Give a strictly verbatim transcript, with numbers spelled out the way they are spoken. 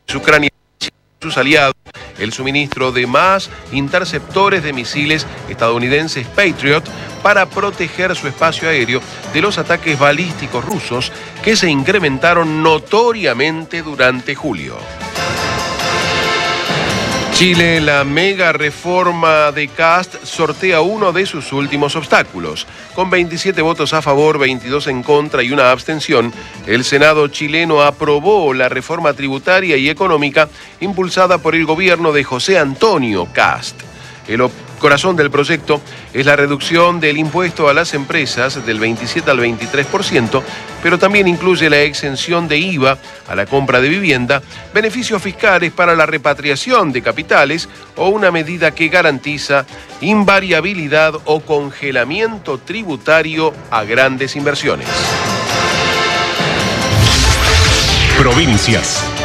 Ucrania y sus aliados el suministro de más interceptores de misiles estadounidenses Patriot para proteger su espacio aéreo de los ataques balísticos rusos que se incrementaron notoriamente durante julio. Chile, la mega reforma de Kast sortea uno de sus últimos obstáculos. Con veintisiete votos a favor, veintidós en contra y una abstención, el Senado chileno aprobó la reforma tributaria y económica impulsada por el gobierno de José Antonio Kast. El corazón del proyecto es la reducción del impuesto a las empresas del veintisiete al veintitrés por ciento, pero también incluye la exención de I V A a la compra de vivienda, beneficios fiscales para la repatriación de capitales o una medida que garantiza invariabilidad o congelamiento tributario a grandes inversiones. Provincias.